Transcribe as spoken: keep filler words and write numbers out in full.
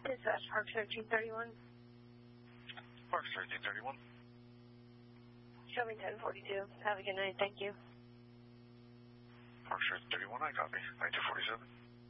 Dispatch, Park thirteen thirty-one. Park thirteen thirty-one. Show me ten forty-two. Have a good night. Thank you. Park thirteen thirty-one, I copy. nine two four seven.